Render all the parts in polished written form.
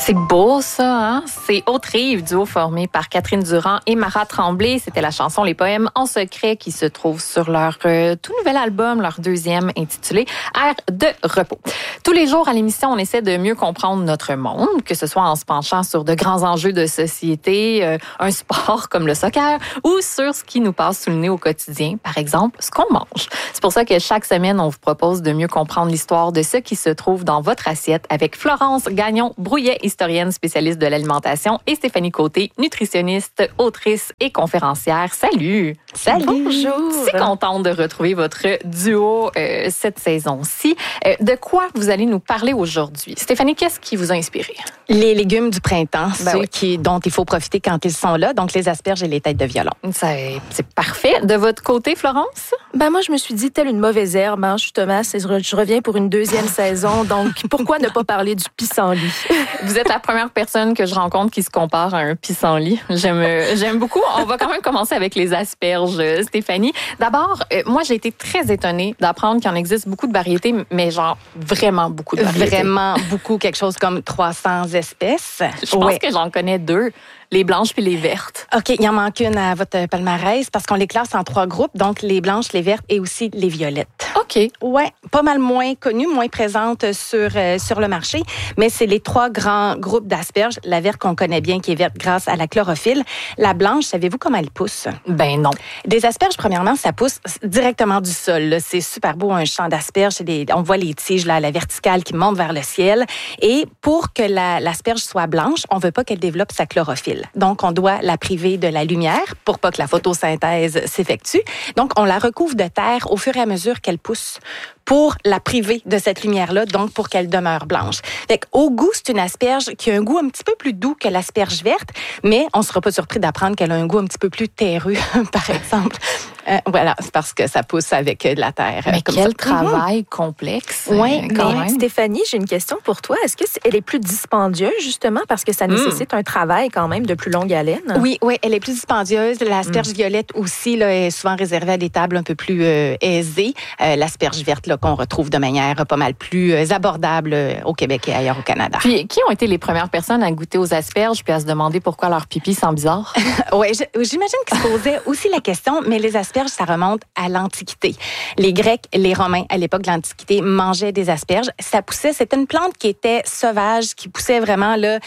C'est beau, ça, hein? C'est Haute-Rive, duo formé par Catherine Durand et Mara Tremblay. C'était la chanson Les Poèmes en secret qui se trouve sur leur tout nouvel album, leur deuxième, intitulé Air de repos. Tous les jours à l'émission, on essaie de mieux comprendre notre monde, que ce soit en se penchant sur de grands enjeux de société, un sport comme le soccer, ou sur ce qui nous passe sous le nez au quotidien, par exemple, ce qu'on mange. C'est pour ça que chaque semaine, on vous propose de mieux comprendre l'histoire de ce qui se trouve dans votre assiette avec Florence Gagnon-Brouillet, historienne spécialiste de l'alimentation, et Stéphanie Côté, nutritionniste, autrice et conférencière. Salut! Salut! Bonjour! Si contente de retrouver votre duo cette saison-ci. De quoi vous allez nous parler aujourd'hui? Stéphanie, qu'est-ce qui vous a inspiré? Les légumes du printemps, dont il faut profiter quand ils sont là, donc les asperges et les têtes de violon. C'est parfait. De votre côté, Florence? Moi, je me suis dit, telle une mauvaise herbe, hein, justement, je reviens pour une deuxième saison, donc pourquoi ne pas parler du pissenlit? Vous êtes la première personne que je rencontre qui se compare à un pissenlit. J'aime beaucoup. On va quand même commencer avec les asperges, Stéphanie. D'abord, moi, j'ai été très étonnée d'apprendre qu'il en existe beaucoup de variétés, mais genre vraiment beaucoup de variétés. Vraiment beaucoup, quelque chose comme 300 espèces. Je pense que j'en connais 2. Les blanches puis les vertes. OK, il en manque une à votre palmarès parce qu'on les classe en 3 groupes, donc les blanches, les vertes et aussi les violettes. OK. Ouais, pas mal moins connues, moins présentes sur le marché, mais c'est les 3 grands groupes d'asperges. La verte qu'on connaît bien, qui est verte grâce à la chlorophylle. La blanche, savez-vous comment elle pousse? Ben non. Des asperges, premièrement, ça pousse directement du sol. Là. C'est super beau, un champ d'asperges. On voit les tiges là, à la verticale qui montent vers le ciel. Et pour que l'asperge soit blanche, on veut pas qu'elle développe sa chlorophylle. Donc, on doit la priver de la lumière pour pas que la photosynthèse s'effectue. Donc, on la recouvre de terre au fur et à mesure qu'elle pousse pour la priver de cette lumière-là, donc pour qu'elle demeure blanche. Fait qu'au goût, c'est une asperge qui a un goût un petit peu plus doux que l'asperge verte, mais on ne sera pas surpris d'apprendre qu'elle a un goût un petit peu plus terreux, par exemple. Voilà, c'est parce que ça pousse avec de la terre. Mais quel travail complexe. Oui, quand même. Stéphanie, j'ai une question pour toi. Est-ce qu'elle est plus dispendieuse, justement, parce que ça nécessite un travail quand même de plus longue haleine? Oui, elle est plus dispendieuse. L'asperge violette aussi là, est souvent réservée à des tables un peu plus aisées. L'asperge verte là, qu'on retrouve de manière pas mal plus abordable au Québec et ailleurs au Canada. Puis, qui ont été les premières personnes à goûter aux asperges puis à se demander pourquoi leur pipi sent bizarre? Oui, j'imagine qu'ils se posaient aussi la question, mais les asperges, ça remonte à l'Antiquité. Les Grecs, les Romains, à l'époque de l'Antiquité, mangeaient des asperges. Ça poussait, c'était une plante qui était sauvage, qui poussait vraiment là,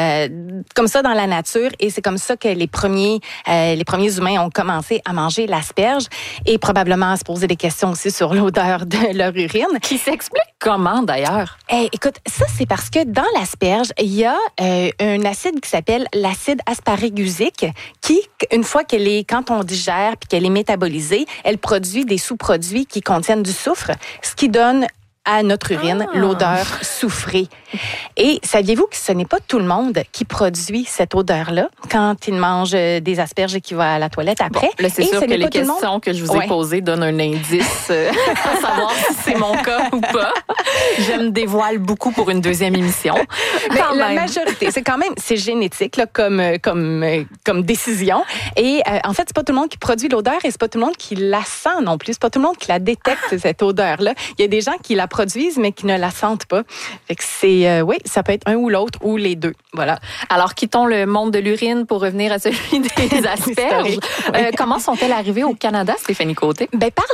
comme ça dans la nature. Et c'est comme ça que les premiers humains ont commencé à manger l'asperge et probablement à se poser des questions aussi sur l'odeur de leur urine. Qui s'explique comment, d'ailleurs? Écoute, ça, c'est parce que dans l'asperge, il y a un acide qui s'appelle l'acide asparaggusique qui, une fois quand on digère puis qu'elle est métabolisée, elle produit des sous-produits qui contiennent du soufre, ce qui donne à notre urine l'odeur soufrée. Et saviez-vous que ce n'est pas tout le monde qui produit cette odeur-là quand il mange des asperges et qu'il va à la toilette après? Bon, là, c'est sûr que les questions que je vous ai posées donnent un indice à savoir si c'est mon cas ou pas. Je me dévoile beaucoup pour une deuxième émission. Mais la majorité, c'est génétique là, comme décision. Et en fait, c'est pas tout le monde qui produit l'odeur et c'est pas tout le monde qui la sent non plus. C'est pas tout le monde qui la détecte, cette odeur-là. Il y a des gens qui la produisent, mais qui ne la sentent pas. Fait que ça peut être un ou l'autre, ou les deux. Voilà. Alors, quittons le monde de l'urine pour revenir à celui des asperges. Comment sont-elles arrivées au Canada, Stéphanie Côté?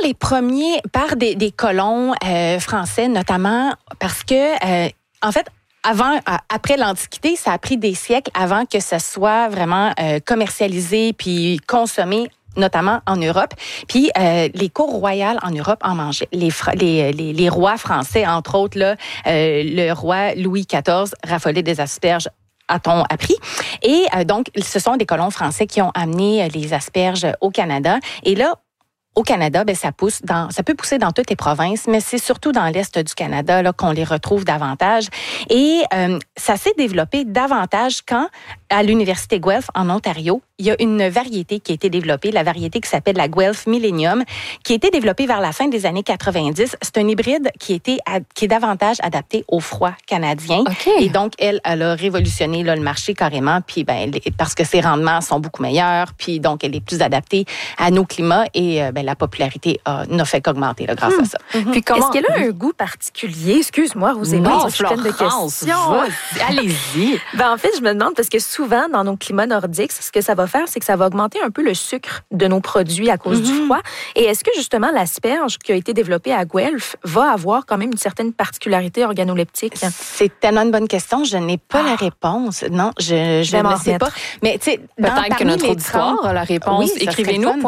Par des colons français, notamment, parce que, en fait, après l'Antiquité, ça a pris des siècles avant que ça soit vraiment commercialisé puis consommé, notamment en Europe. Puis les cours royales en Europe en mangeaient. Les rois français, entre autres, là, le roi Louis XIV raffolait des asperges, a-t-on appris. Et donc, ce sont des colons français qui ont amené les asperges au Canada. Et là, au Canada, ça peut pousser dans toutes les provinces, mais c'est surtout dans l'est du Canada là, qu'on les retrouve davantage. Et ça s'est développé davantage quand, à l'Université Guelph, en Ontario, il y a une variété qui a été développée, la variété qui s'appelle la Guelph Millennium, qui a été développée vers la fin des années 90. C'est un hybride qui est davantage adapté au froid canadien. Okay. Et donc, elle a révolutionné là, le marché carrément, puis parce que ses rendements sont beaucoup meilleurs, puis donc elle est plus adaptée à nos climats et la popularité n'a fait qu'augmenter là, grâce à ça. Puis est-ce qu'elle a un goût particulier? Excuse-moi, Rosémary, Non, je suis pleine de Florence, questions. allez-y. En fait, je me demande, parce que souvent, dans nos climats nordiques, ce que ça va faire, c'est que ça va augmenter un peu le sucre de nos produits à cause du froid. Et est-ce que, justement, l'asperge qui a été développée à Guelph va avoir quand même une certaine particularité organoleptique? C'est tellement une bonne question. Je n'ai pas la réponse. Non, je ne sais pas. Mais tu sais, peut-être que notre auditoire a la réponse. Oui, écrivez-nous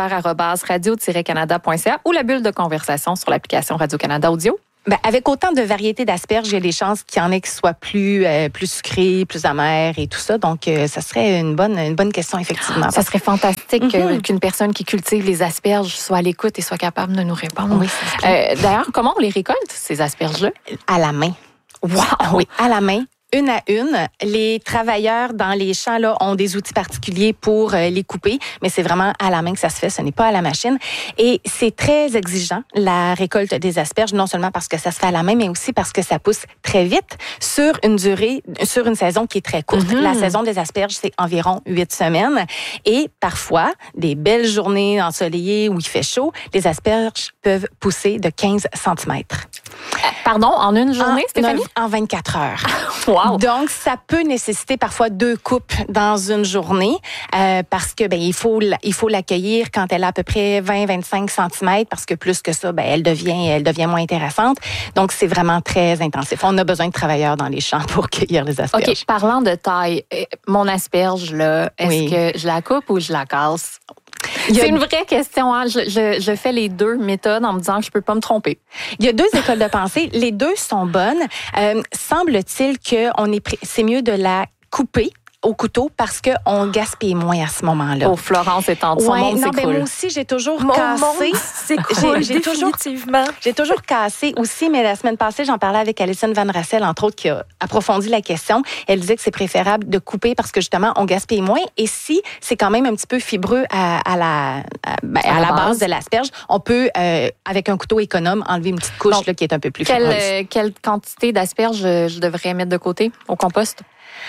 @radio-canada.ca ou la bulle de conversation sur l'application Radio-Canada Audio. Ben, avec autant de variétés d'asperges, il y a des chances qu'il y en ait qui soient plus sucrées, plus amères et tout ça. Donc, ça serait une bonne question, effectivement. Ça serait fantastique qu'une personne qui cultive les asperges soit à l'écoute et soit capable de nous répondre. Oui, d'ailleurs, comment on les récolte, ces asperges-là? À la main. Wow! Oui, à la main. Une à une. Les travailleurs dans les champs là, ont des outils particuliers pour les couper, mais c'est vraiment à la main que ça se fait, ce n'est pas à la machine. Et c'est très exigeant, la récolte des asperges, non seulement parce que ça se fait à la main, mais aussi parce que ça pousse très vite sur une saison qui est très courte. La saison des asperges, c'est environ 8 semaines. Et parfois, des belles journées ensoleillées où il fait chaud, les asperges peuvent pousser de 15 cm. Pardon, en une journée, Stéphanie? En 24 heures. Wow. Donc, ça peut nécessiter parfois 2 coupes dans une journée parce que il faut l'accueillir quand elle a à peu près 20-25 cm parce que plus que ça, elle devient moins intéressante. Donc, c'est vraiment très intensif. On a besoin de travailleurs dans les champs pour cueillir les asperges. OK, parlant de taille, mon asperge, là, est-ce que je la coupe ou je la casse? C'est une vraie question. Hein? Je fais les deux méthodes en me disant que je peux pas me tromper. Il y a 2 écoles de pensée. Les 2 sont bonnes. Semble-t-il que c'est mieux de la couper au couteau parce qu'on gaspille moins à ce moment-là. Oh, Florence est en dessous. Mon monde s'écroule. Moi aussi, j'ai toujours Mon cassé. monde s'écroule, définitivement. J'ai toujours cassé aussi, mais la semaine passée, j'en parlais avec Alison Van Rassel, entre autres, qui a approfondi la question. Elle disait que c'est préférable de couper parce que, justement, on gaspille moins. Et si c'est quand même un petit peu fibreux à la base de l'asperge, on peut, avec un couteau économe, enlever une petite couche. Donc, là, qui est un peu plus fibreuse. Quelle quantité d'asperges je devrais mettre de côté au compost?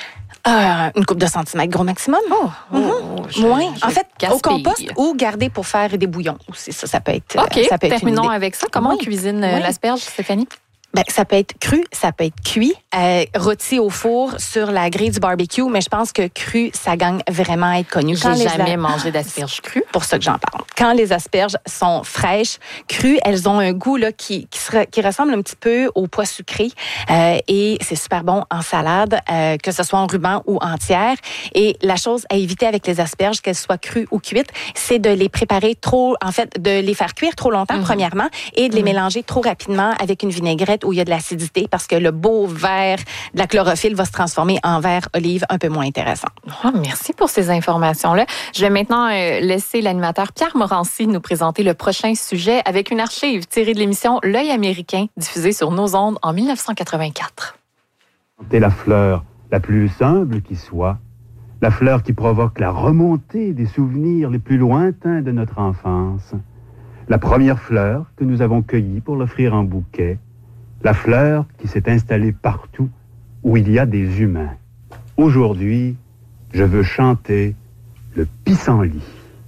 Une couple de centimètres, gros maximum. Moins. En fait, au compost ou garder pour faire des bouillons aussi. Ça peut être. OK, ça peut être terminons avec ça. Comment on cuisine l'asperge, Stéphanie? Ça peut être cru, ça peut être cuit, rôti au four sur la grille du barbecue, mais je pense que cru, ça gagne vraiment à être connu. J'ai jamais mangé d'asperges crues. Pour ça que j'en parle. Quand les asperges sont fraîches, crues, elles ont un goût là qui ressemble un petit peu au pois sucré et c'est super bon en salade, que ce soit en ruban ou entière. Et la chose à éviter avec les asperges, qu'elles soient crues ou cuites, c'est de les préparer de les faire cuire trop longtemps, premièrement, et de les mélanger trop rapidement avec une vinaigrette où il y a de l'acidité parce que le beau vert de la chlorophylle va se transformer en vert olive un peu moins intéressant. Oh, merci pour ces informations-là. Je vais maintenant laisser l'animateur Pierre Morancy nous présenter le prochain sujet avec une archive tirée de l'émission L'œil américain diffusée sur nos ondes en 1984. C'est la fleur la plus humble qui soit, la fleur qui provoque la remontée des souvenirs les plus lointains de notre enfance, la première fleur que nous avons cueillie pour l'offrir en bouquet, la fleur qui s'est installée partout où il y a des humains. Aujourd'hui, je veux chanter le pissenlit.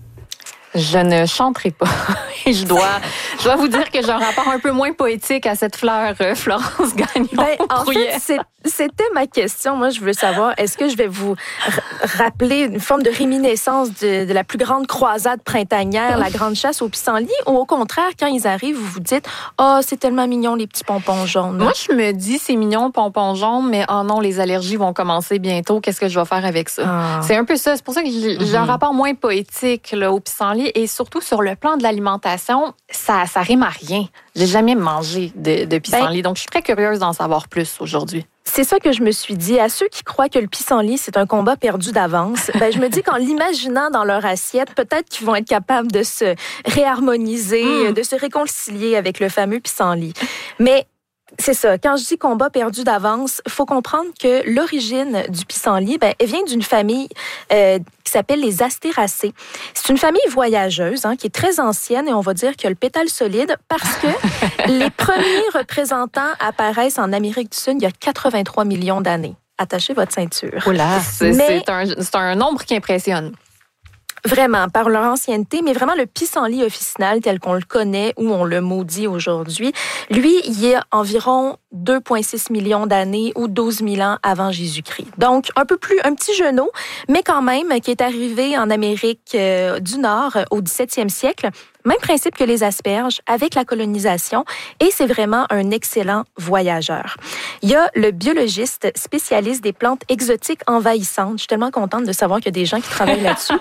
Je ne chanterai pas. Et je dois vous dire que j'ai un rapport un peu moins poétique à cette fleur, Florence Gagnon. En fait, c'était ma question. Moi, je veux savoir, est-ce que je vais vous rappeler une forme de réminiscence de la plus grande croisade printanière, la grande chasse au pissenlit, ou au contraire, quand ils arrivent, vous vous dites « Ah, c'est tellement mignon, les petits pompons jaunes. » Moi, je me dis, c'est mignon, pompons jaunes, mais oh non, les allergies vont commencer bientôt. Qu'est-ce que je vais faire avec ça? C'est un peu ça. C'est pour ça que j'ai un rapport moins poétique là, au pissenlit. Et surtout, sur le plan de l'alimentation, ça rime à rien. J'ai jamais mangé de pissenlit. Donc, je suis très curieuse d'en savoir plus aujourd'hui. C'est ça que je me suis dit. À ceux qui croient que le pissenlit, c'est un combat perdu d'avance, je me dis qu'en l'imaginant dans leur assiette, peut-être qu'ils vont être capables de se réharmoniser, de se réconcilier avec le fameux pissenlit. Mais c'est ça. Quand je dis combat perdu d'avance, faut comprendre que l'origine du pissenlit, elle vient d'une famille qui s'appelle les Astéracées. C'est une famille voyageuse qui est très ancienne et on va dire qu'il y a le pétale solide parce que les premiers représentants apparaissent en Amérique du Sud il y a 83 millions d'années. Attachez votre ceinture. Oula, c'est un nombre qui impressionne. Vraiment, par leur ancienneté, mais vraiment le pissenlit officinal tel qu'on le connaît ou on le maudit aujourd'hui, lui, il y a environ 2,6 millions d'années ou 12 000 ans avant Jésus-Christ. Donc, un petit genou, mais quand même, qui est arrivé en Amérique du Nord au 17e siècle. Même principe que les asperges avec la colonisation et c'est vraiment un excellent voyageur. Il y a le biologiste spécialiste des plantes exotiques envahissantes. Je suis tellement contente de savoir qu'il y a des gens qui travaillent là-dessus.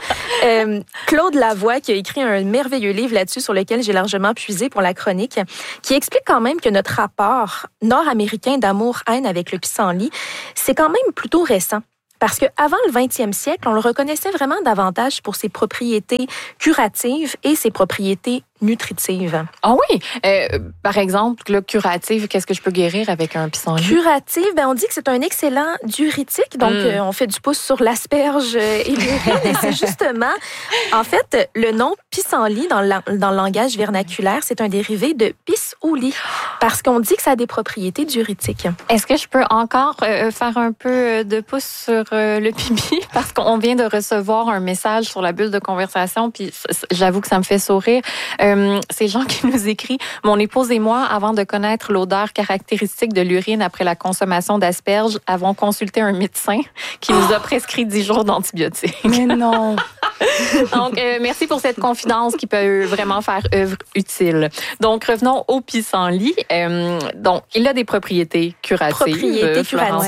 Claude Lavoie qui a écrit un merveilleux livre là-dessus sur lequel j'ai puisé pour la chronique, qui explique quand même que notre rapport nord-américain d'amour-haine avec le pissenlit, c'est quand même plutôt récent. Parce qu'avant le 20e siècle, on le reconnaissait vraiment davantage pour ses propriétés curatives et ses propriétés nutritives. Ah oui! Par exemple, là, curative, qu'est-ce que je peux guérir avec un pissenlit? Curative, on dit que c'est un excellent diurétique. Donc, on fait du pouce sur l'asperge et l'urine. Et c'est justement, en fait, le nom pissenlit dans le langage vernaculaire, c'est un dérivé de pissenlit. Parce qu'on dit que ça a des propriétés diurétiques. Est-ce que je peux encore faire un peu de pouce sur le pipi? Parce qu'on vient de recevoir un message sur la bulle de conversation, puis j'avoue que ça me fait sourire. C'est Jean qui nous écrit « Mon épouse et moi, avant de connaître l'odeur caractéristique de l'urine après la consommation d'asperges, avons consulté un médecin qui nous a prescrit 10 jours d'antibiotiques. » Mais non! Donc, merci pour cette confidence qui peut vraiment faire œuvre utile. Donc, revenons au pissenlit. Donc, il a des propriétés curatives.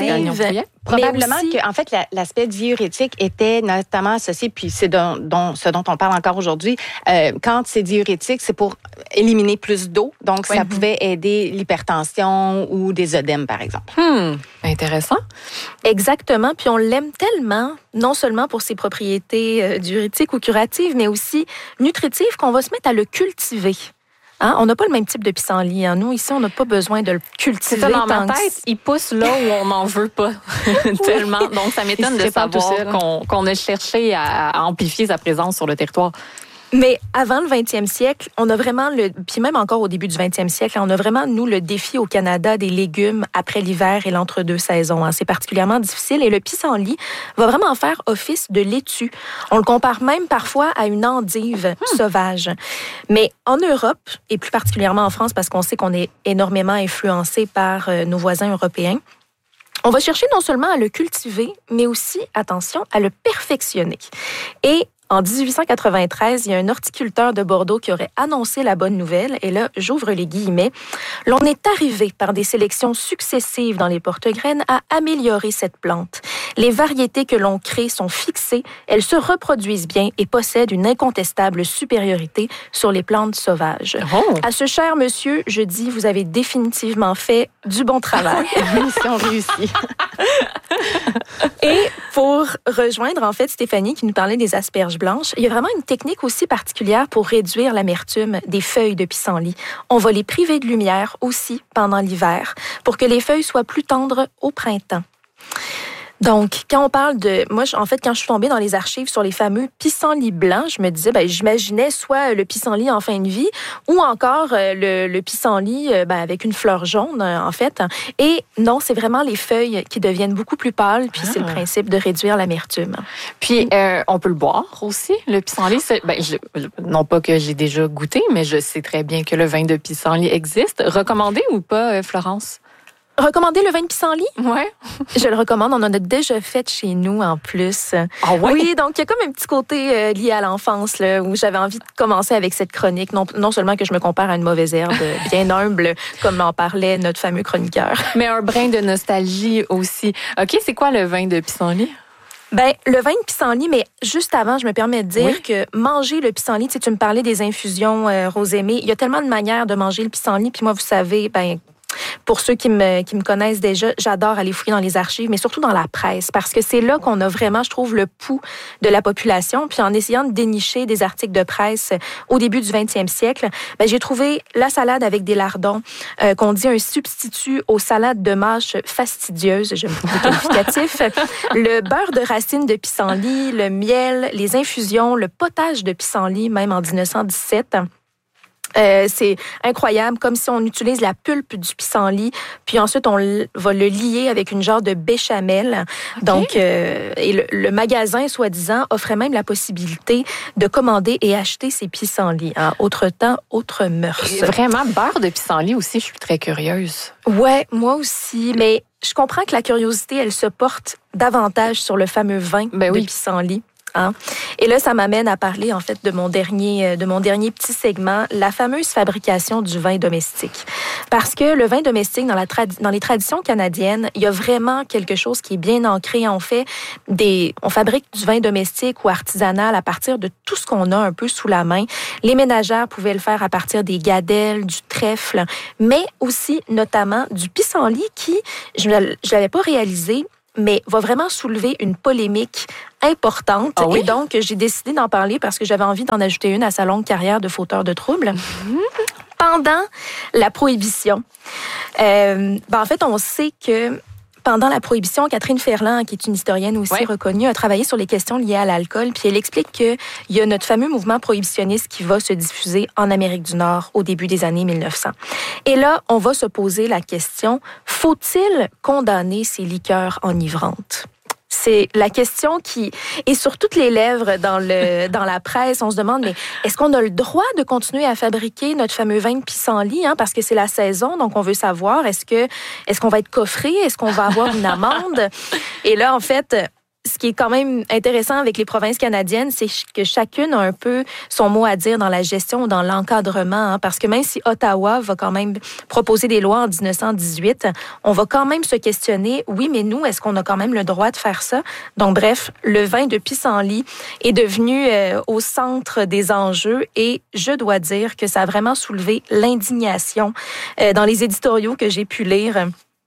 Probablement que, en fait, l'aspect diurétique était notamment associé, puis c'est ce dont on parle encore aujourd'hui. Quand c'est diurétique, c'est pour éliminer plus d'eau. Donc, ça pouvait aider l'hypertension ou des œdèmes, par exemple. Intéressant. Exactement. Puis on l'aime tellement, non seulement pour ses propriétés diurétiques ou curatives, mais aussi nutritives, qu'on va se mettre à le cultiver. Hein? On n'a pas le même type de pissenlit. Hein? Nous, ici, on n'a pas besoin de le cultiver. C'est ça, dans ma tête, il pousse là où on n'en veut pas tellement. Donc, ça m'étonne de savoir qu'on a cherché à amplifier sa présence sur le territoire. Mais avant le 20e siècle, on a vraiment puis même encore au début du 20e siècle, on a vraiment, nous, le défi au Canada des légumes après l'hiver et l'entre-deux saisons. Hein. C'est particulièrement difficile et le pissenlit va vraiment faire office de laitue. On le compare même parfois à une endive sauvage. Mais en Europe, et plus particulièrement en France, parce qu'on sait qu'on est énormément influencé par nos voisins européens, on va chercher non seulement à le cultiver, mais aussi, attention, à le perfectionner. Et en 1893, il y a un horticulteur de Bordeaux qui aurait annoncé la bonne nouvelle. Et là, j'ouvre les guillemets. L'on est arrivé par des sélections successives dans les porte-graines à améliorer cette plante. Les variétés que l'on crée sont fixées, elles se reproduisent bien et possèdent une incontestable supériorité sur les plantes sauvages. Oh. À ce cher monsieur, je dis, vous avez définitivement fait du bon travail. Mission réussie. Et pour rejoindre, en fait, Stéphanie qui nous parlait des asperges blanches, il y a vraiment une technique aussi particulière pour réduire l'amertume des feuilles de pissenlit. On va les priver de lumière aussi pendant l'hiver pour que les feuilles soient plus tendres au printemps. Donc, quand on parle de... Moi, en fait, quand je suis tombée dans les archives sur les fameux pissenlits blancs, je me disais, j'imaginais soit le pissenlit en fin de vie ou encore le pissenlit avec une fleur jaune, en fait. Et non, c'est vraiment les feuilles qui deviennent beaucoup plus pâles, puis c'est le principe de réduire l'amertume. Puis, on peut le boire aussi, le pissenlit. Non pas que j'ai déjà goûté, mais je sais très bien que le vin de pissenlit existe. Recommandé ou pas, Florence? Recommander le vin de pissenlit? Oui. Je le recommande. On en a déjà fait chez nous, en plus. Ah ouais? Oui, donc il y a comme un petit côté lié à l'enfance, là, où j'avais envie de commencer avec cette chronique. Non seulement que je me compare à une mauvaise herbe, bien humble, comme en parlait notre fameux chroniqueur. Mais un brin de nostalgie aussi. OK, c'est quoi le vin de pissenlit? Le vin de pissenlit, mais juste avant, je me permets de dire que manger le pissenlit, tu me parlais des infusions, Rosémée, il y a tellement de manières de manger le pissenlit, puis moi, vous savez, pour ceux qui me connaissent déjà, j'adore aller fouiller dans les archives, mais surtout dans la presse, parce que c'est là qu'on a vraiment, je trouve, le pouls de la population. Puis en essayant de dénicher des articles de presse au début du 20e siècle, j'ai trouvé la salade avec des lardons, qu'on dit un substitut aux salades de mâche fastidieuses, j'aime beaucoup le qualificatif, le beurre de racine de pissenlit, le miel, les infusions, le potage de pissenlit, même en 1917. C'est incroyable, comme si on utilise la pulpe du pissenlit, puis ensuite on va le lier avec une genre de béchamel. Okay. Donc, et le magasin, soi-disant, offrait même la possibilité de commander et acheter ces pissenlits. Hein. Autre temps, autre mœurs. Vraiment, beurre de pissenlit aussi, je suis très curieuse. Ouais, moi aussi, mais je comprends que la curiosité, elle se porte davantage sur le fameux vin de pissenlit. Hein? Et là, ça m'amène à parler en fait de mon dernier petit segment, la fameuse fabrication du vin domestique. Parce que le vin domestique, dans les traditions canadiennes, il y a vraiment quelque chose qui est bien ancré. On fabrique du vin domestique ou artisanal à partir de tout ce qu'on a un peu sous la main. Les ménagères pouvaient le faire à partir des gadelles, du trèfle, mais aussi notamment du pissenlit qui, je l'avais pas réalisé, mais va vraiment soulever une polémique importante. Ah oui? Et donc, j'ai décidé d'en parler parce que j'avais envie d'en ajouter une à sa longue carrière de fauteur de troubles. Pendant la Prohibition, en fait, on sait que pendant la Prohibition, Catherine Ferland, qui est une historienne aussi reconnue, a travaillé sur les questions liées à l'alcool, puis elle explique qu'il y a notre fameux mouvement prohibitionniste qui va se diffuser en Amérique du Nord au début des années 1900. Et là, on va se poser la question, faut-il condamner ces liqueurs enivrantes? C'est la question qui est sur toutes les lèvres dans la presse. On se demande, mais est-ce qu'on a le droit de continuer à fabriquer notre fameux vin de pissenlit, hein, parce que c'est la saison, donc on veut savoir, est-ce qu'on va être coffré? Est-ce qu'on va avoir une amende? Et là, en fait, ce qui est quand même intéressant avec les provinces canadiennes, c'est que chacune a un peu son mot à dire dans la gestion ou dans l'encadrement. Hein, parce que même si Ottawa va quand même proposer des lois en 1918, on va quand même se questionner, oui, mais nous, est-ce qu'on a quand même le droit de faire ça? Donc, bref, le vin de pissenlit est devenu au centre des enjeux et je dois dire que ça a vraiment soulevé l'indignation dans les éditoriaux que j'ai pu lire.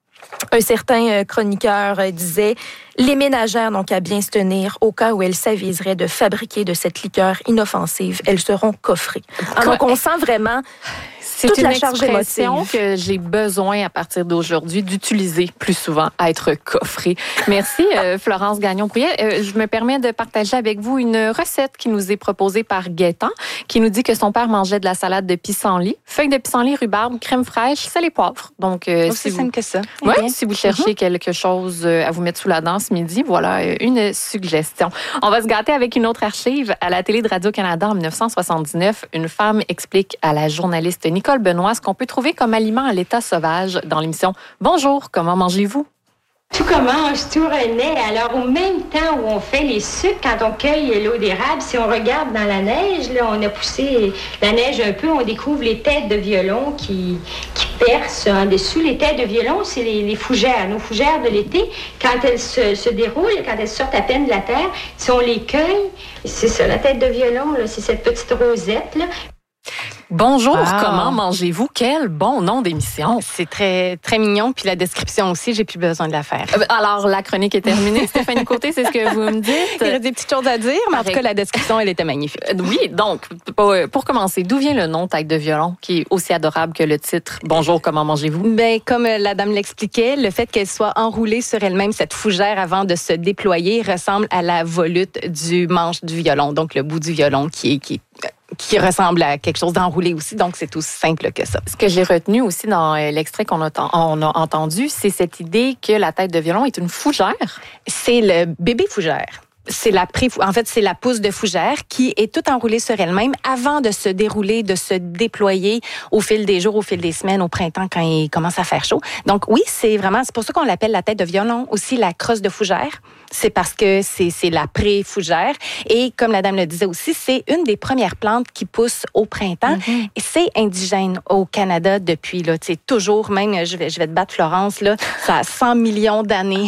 Un certain chroniqueur disait « Les ménagères n'ont qu'à bien se tenir au cas où elles s'aviseraient de fabriquer de cette liqueur inoffensive. Elles seront coffrées. » Donc, on sent vraiment... C'est une expression que j'ai besoin à partir d'aujourd'hui d'utiliser plus souvent, à être coffrée. Merci Florence Gagnon-Pouillet. Je me permets de partager avec vous une recette qui nous est proposée par Gaëtan, qui nous dit que son père mangeait de la salade de pissenlit, feuilles de pissenlit, rhubarbe, crème fraîche, sel et poivre. Donc, c'est simple que ça. Oui, si vous cherchez quelque chose à vous mettre sous la dent ce midi, voilà une suggestion. On va se gâter avec une autre archive. À la télé de Radio-Canada en 1979, une femme explique à la journaliste Nicole Benoît ce qu'on peut trouver comme aliment à l'état sauvage dans l'émission « Bonjour, comment mangez-vous ?» Tout commence, tout renaît. Alors, au même temps où on fait les sucres, quand on cueille l'eau d'érable, si on regarde dans la neige, là, on a poussé la neige un peu, on découvre les têtes de violon qui percent en dessous. Les têtes de violon, c'est les fougères, nos fougères de l'été. Quand elles se déroulent, quand elles sortent à peine de la terre, si on les cueille, c'est ça, la tête de violon, là, c'est cette petite rosette, là. Bonjour, comment mangez-vous? Quel bon nom d'émission. C'est très, très mignon. Puis la description aussi, j'ai plus besoin de la faire. Alors, la chronique est terminée. Stéphanie Côté, c'est ce que vous me dites. Il y a des petites choses à dire, mais en tout cas, la description, elle était magnifique. Oui, donc, pour commencer, d'où vient le nom tête de violon, qui est aussi adorable que le titre? Bonjour, comment mangez-vous? Ben, comme la dame l'expliquait, le fait qu'elle soit enroulée sur elle-même, cette fougère, avant de se déployer, ressemble à la volute du manche du violon. Donc, le bout du violon qui ressemble à quelque chose d'enroulé aussi. Donc, c'est aussi simple que ça. Ce que j'ai retenu aussi dans l'extrait qu'on a entendu, c'est cette idée que la tête de violon est une fougère. C'est le bébé fougère. C'est c'est la pousse de fougère qui est toute enroulée sur elle-même avant de se dérouler, de se déployer au fil des jours, au fil des semaines, au printemps quand il commence à faire chaud. Donc oui, c'est pour ça qu'on l'appelle la tête de violon, aussi la crosse de fougère. C'est parce que c'est la pré-fougère. Et comme la dame le disait aussi, c'est une des premières plantes qui pousse au printemps. Mm-hmm. Et c'est indigène au Canada depuis, là, tu sais, toujours, même, je vais te battre Florence, là, ça a 100 millions d'années,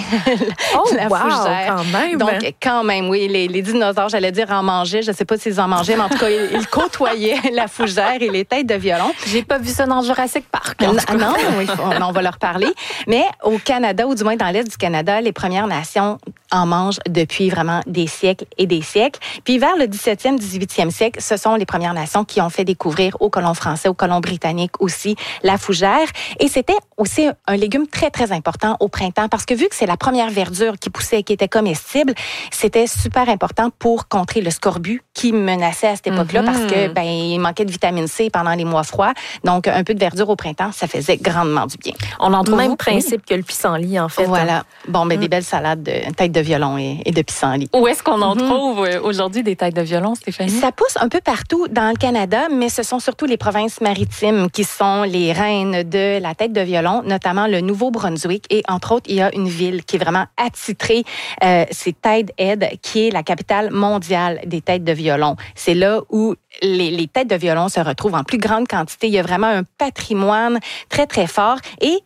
la fougère. Quand même! Donc, quand même, oui, les dinosaures, j'allais dire, en mangeaient. Je ne sais pas s'ils en mangeaient, mais en tout cas, ils côtoyaient la fougère et les têtes de violon. J'ai pas vu ça dans Jurassic Park. Non, on va leur parler. Mais au Canada, ou du moins dans l'Est du Canada, les Premières Nations en mangent depuis vraiment des siècles et des siècles. Puis vers le 17e, 18e siècle, ce sont les Premières Nations qui ont fait découvrir aux colons français, aux colons britanniques aussi, la fougère. Et c'était aussi un légume très, très important au printemps parce que vu que c'est la première verdure qui poussait et qui était comestible, c'était super important pour contrer le scorbut qui menaçait à cette époque-là parce que il manquait de vitamine C pendant les mois froids. Donc, un peu de verdure au printemps, ça faisait grandement du bien. On en trouve le même principe que le pissenlit, en fait. Voilà. Bon, des belles salades de têtes de violon et de pissenlit. Où est-ce qu'on en trouve aujourd'hui des têtes de violon, Stéphanie? Ça pousse un peu partout dans le Canada, mais ce sont surtout les provinces maritimes qui sont les reines de la tête de violon, notamment le Nouveau-Brunswick. Et entre autres, il y a une ville qui est vraiment attitrée, c'est Tide Head, qui est la capitale mondiale des têtes de violon. C'est là où les têtes de violon se retrouvent en plus grande quantité. Il y a vraiment un patrimoine très, très fort. Et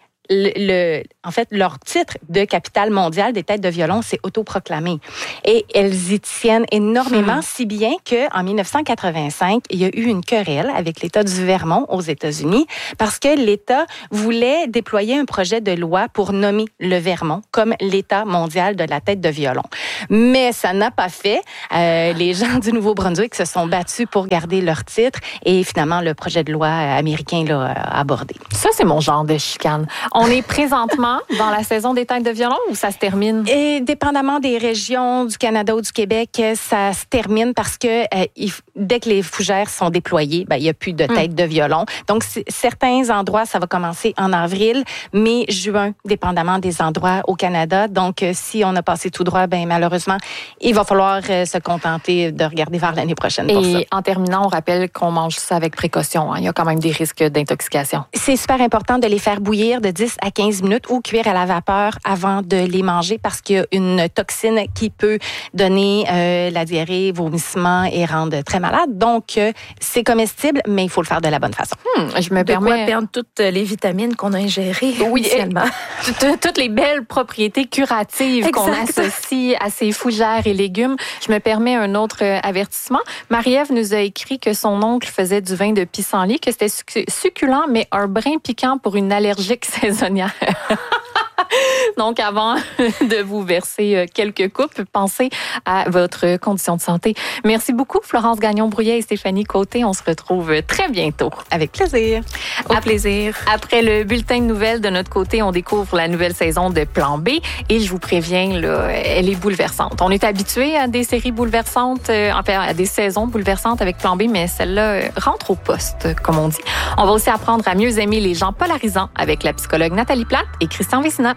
en fait, leur titre de capitale mondiale des têtes de violon, c'est autoproclamé. Et elles y tiennent énormément, si bien qu'en 1985, il y a eu une querelle avec l'État du Vermont aux États-Unis parce que l'État voulait déployer un projet de loi pour nommer le Vermont comme l'État mondial de la tête de violon. Mais ça n'a pas fait. Les gens du Nouveau-Brunswick se sont battus pour garder leur titre et finalement, le projet de loi américain l'a abordé. Ça, c'est mon genre de chicane. On est présentement dans la saison des têtes de violon ou ça se termine? Et dépendamment des régions du Canada ou du Québec, ça se termine parce que dès que les fougères sont déployées, il n'y a plus de têtes de violon. Donc, certains endroits, ça va commencer en avril, mai, juin, dépendamment des endroits au Canada. Donc, si on a passé tout droit, malheureusement, il va falloir se contenter de regarder vers l'année prochaine pour ça. Et en terminant, on rappelle qu'on mange ça avec précaution. Il y a quand même des risques d'intoxication. C'est super important de les faire bouillir de 10 à 15 minutes ou cuire à la vapeur avant de les manger parce qu'il y a une toxine qui peut donner la diarrhée, vomissement et rendre très malade. Donc, c'est comestible, mais il faut le faire de la bonne façon. Je me permets de perdre toutes les vitamines qu'on a ingérées initialement. Toutes les belles propriétés curatives qu'on associe à ces fougères et légumes. Je me permets un autre avertissement. Marie-Ève nous a écrit que son oncle faisait du vin de pissenlit, que c'était succulent, mais un brin piquant pour une allergique saisonnière. Donc, avant de vous verser quelques coupes, pensez à votre condition de santé. Merci beaucoup, Florence Gagnon-Brouillet et Stéphanie Côté. On se retrouve très bientôt. Avec plaisir. Au plaisir. Après le bulletin de nouvelles, de notre côté, on découvre la nouvelle saison de Plan B. Et je vous préviens, là, elle est bouleversante. On est habitué à des séries bouleversantes, enfin, à des saisons bouleversantes avec Plan B, mais celle-là rentre au poste, comme on dit. On va aussi apprendre à mieux aimer les gens polarisants avec la psychologue Nathalie Plate et Christian Vézina.